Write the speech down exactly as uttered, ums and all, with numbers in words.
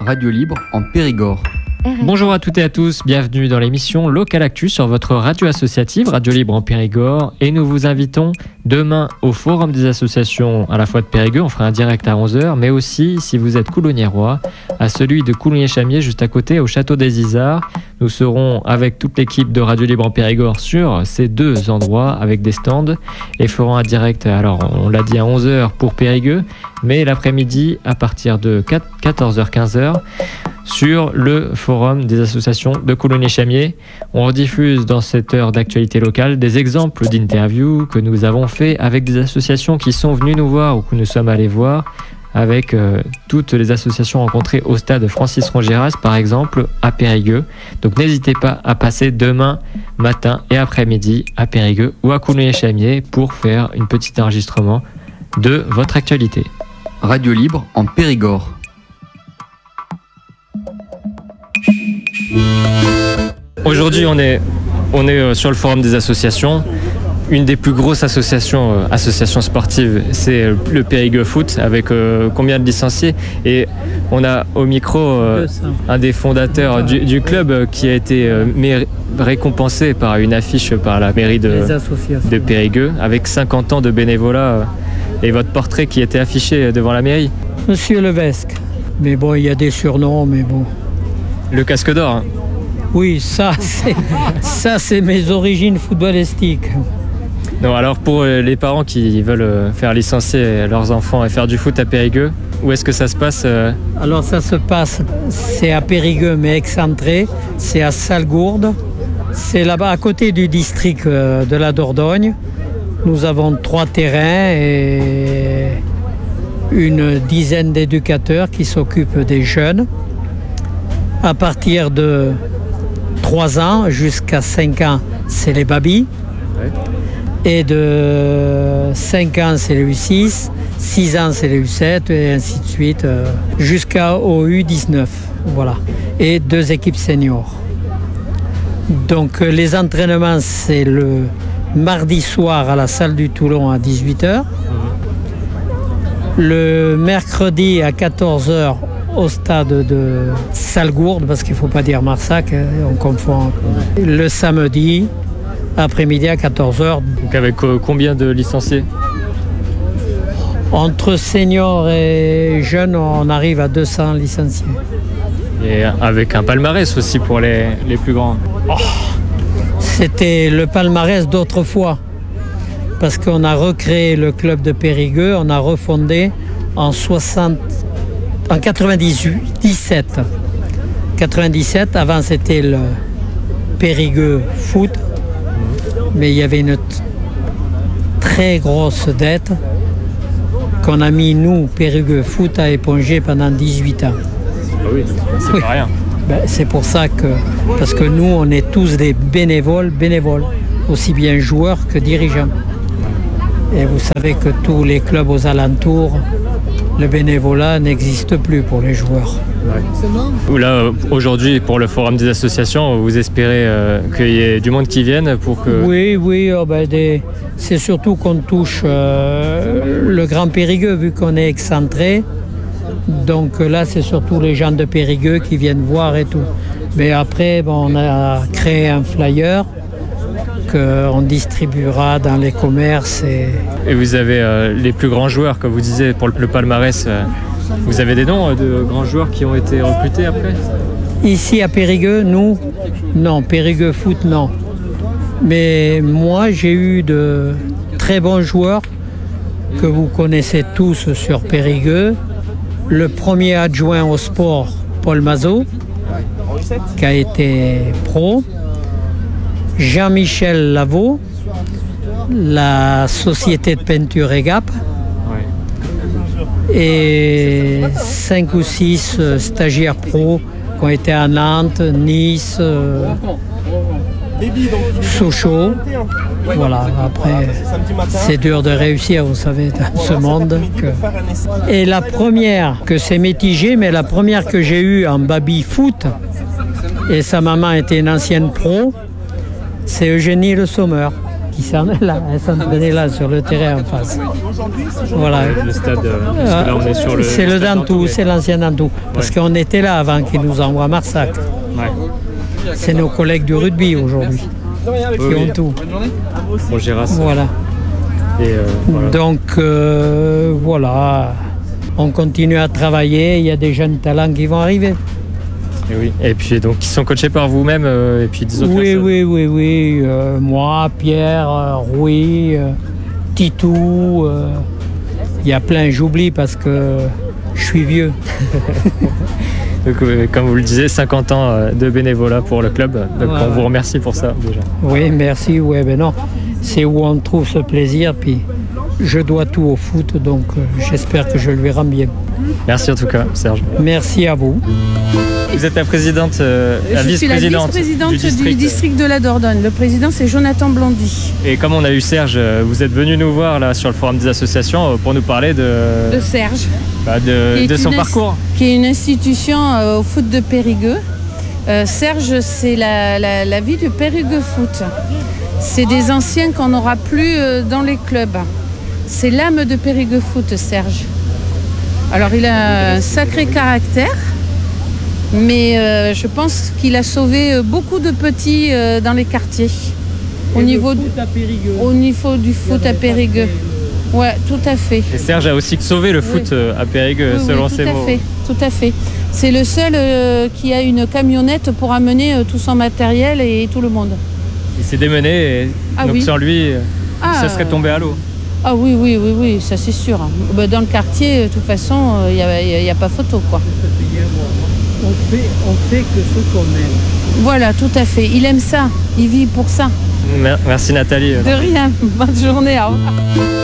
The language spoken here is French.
Radio Libre en Périgord. Bonjour à toutes et à tous, bienvenue dans l'émission Local Actu sur votre radio associative Radio Libre en Périgord, et nous vous invitons demain au Forum des associations à la fois de Périgueux, on fera un direct à onze heures, mais aussi, si vous êtes coulonniérois, à celui de Coulonnier-Chamier juste à côté au Château des Isards. Nous serons avec toute l'équipe de Radio Libre en Périgord sur ces deux endroits avec des stands et ferons un direct, alors on l'a dit à onze heures pour Périgueux, mais l'après-midi à partir de quatorze heures quinze heures sur le forum des associations de Coulonnier-Chamier. On rediffuse dans cette heure d'actualité locale des exemples d'interviews que nous avons fait avec des associations qui sont venues nous voir ou que nous sommes allés voir, avec euh, toutes les associations rencontrées au stade Francis Rongeras par exemple à Périgueux. Donc n'hésitez pas à passer demain matin et après-midi à Périgueux ou à Coulonnier-Chamier pour faire une petite enregistrement de votre actualité. Radio Libre en Périgord. Aujourd'hui, on est, on est sur le forum des associations. Une des plus grosses associations, euh, associations sportives, c'est le Périgueux Foot, avec euh, combien de licenciés. Et on a au micro euh, un des fondateurs du, du club euh, qui a été euh, mé- récompensé par une affiche par la mairie de, de Périgueux, avec cinquante ans de bénévolat, euh, et votre portrait qui était affiché devant la mairie. Monsieur Levesque. Mais bon, il y a des surnoms, mais bon. Le casque d'or, hein. Oui, ça c'est, ça, c'est mes origines footballistiques. Non, alors pour les parents qui veulent faire licencier leurs enfants et faire du foot à Périgueux, où est-ce que ça se passe ? Alors ça se passe, c'est à Périgueux mais excentré, c'est à Salgourde, c'est là-bas à côté du district de la Dordogne. Nous avons trois terrains et une dizaine d'éducateurs qui s'occupent des jeunes. À partir de trois ans jusqu'à cinq ans, c'est les babys. Ouais. Et de cinq ans, c'est les U six, six ans, c'est les U sept, et ainsi de suite, euh, jusqu'au U dix-neuf. Voilà. Et deux équipes seniors. Donc, euh, les entraînements, c'est le mardi soir à la salle du Toulon à dix-huit heures. Mmh. Le mercredi à quatorze heures au stade de Salgourde, parce qu'il ne faut pas dire Marsac, on confond. Le samedi, après-midi à quatorze heures. Donc avec euh, combien de licenciés ? Entre seniors et jeunes, on arrive à deux cents licenciés. Et avec un palmarès aussi pour les, les plus grands. Oh, c'était le palmarès d'autrefois, parce qu'on a recréé le club de Périgueux, on a refondé en soixante en quatre-vingt-dix-sept. quatre-vingt-dix-sept, avant c'était le Périgueux Foot, mais il y avait une t- très grosse dette qu'on a mis, nous, Périgueux Foot, à éponger pendant dix-huit ans. Ah oui, c'est oui. Pas rien. Ben, c'est pour ça que, parce que nous, on est tous des bénévoles, bénévoles, aussi bien joueurs que dirigeants. Et vous savez que tous les clubs aux alentours, le bénévolat n'existe plus pour les joueurs. Ouais. Là, aujourd'hui, pour le forum des associations, vous espérez euh, qu'il y ait du monde qui vienne pour que... Oui, oui, oh ben des... c'est surtout qu'on touche euh, le Grand Périgueux, vu qu'on est excentré. Donc là, c'est surtout les gens de Périgueux qui viennent voir et tout. Mais après, bon, on a créé un flyer qu'on distribuera dans les commerces. Et, et vous avez euh, les plus grands joueurs, comme vous disiez, pour le palmarès. Euh, vous avez des noms euh, de grands joueurs qui ont été recrutés après ? Ici à Périgueux, nous, non. Périgueux Foot, non. Mais moi, j'ai eu de très bons joueurs que vous connaissez tous sur Périgueux. Le premier adjoint au sport, Paul Mazot, qui a été pro. Jean-Michel Lavaux, la société de peinture E G A P, ouais. Et cinq ou six euh, stagiaires pros qui ont été à Nantes, Nice, euh, Sochaux. Voilà, après, c'est dur de réussir, vous savez, dans ce monde. Que... Et la première, que c'est mitigé, mais la première que j'ai eue en baby foot, et sa maman était une ancienne pro, c'est Eugénie Le Sommer. qui s'en là, elle s'entraînait là sur le terrain en face. Voilà. Le stade, euh, parce que là on est sur le. C'est le stade Dantou, mais- c'est l'ancien Dantou. Parce Ouais. qu'on était là avant qu'ils nous envoient à Marsac. Ouais. C'est nos collègues du rugby aujourd'hui qui Oui, ont oui. tout. Pour Géras. Voilà. Et euh, voilà. Donc euh, voilà, on continue à travailler. Il y a des jeunes talents qui vont arriver. Et oui. Et puis donc qui sont coachés par vous-même euh, et puis des autres Oui, personnes. oui, oui, oui. Euh, moi, Pierre, euh, Rouy, euh, Titou. euh, Il y a plein, j'oublie parce que je suis vieux. Donc, euh, comme vous le disiez, cinquante ans euh, de bénévolat pour le club. Donc Ouais, on vous ouais. remercie pour ça déjà. Oui, merci. Ouais, ben non, c'est où on trouve ce plaisir. Puis je dois tout au foot, donc euh, j'espère que je lui rends bien. Merci en tout cas, Serge. Merci à vous. Vous êtes la présidente, euh, la Je suis la vice-présidente vice-présidente du du district. district. de la Dordogne. Le président, c'est Jonathan Blondy, Et comme on a eu Serge, euh, vous êtes venu nous voir là sur le forum des associations euh, pour nous parler de, de Serge, bah, de, qui est de son une parcours. qui est une institution euh, au foot de Périgueux. Euh, Serge, c'est la, la- la vie de Périgueux Foot. C'est des anciens qu'on n'aura plus euh, dans les clubs. C'est l'âme de Périgueux Foot, Serge. Alors, il a un sacré caractère, mais euh, je pense qu'il a sauvé euh, beaucoup de petits euh, dans les quartiers. Au niveau, du, au niveau du foot à Périgueux. Ouais, tout à fait. Et Serge a aussi sauvé le foot euh, à Périgueux, Oui, selon oui, ses tout à mots. fait, tout à fait. C'est le seul euh, qui a une camionnette pour amener euh, tout son matériel et tout le monde. Il s'est démené et Ah donc oui. sans lui, euh, Ah, ça serait tombé à l'eau. Ah oui, oui, oui, oui, ça c'est sûr. Bah, dans le quartier, de toute façon, il n'y a, y a- y a pas photo, quoi. On fait, on fait que ce qu'on aime. Voilà, tout à fait. Il aime ça, il vit pour ça. Mer- Merci Nathalie. De rien. Bonne journée, au revoir.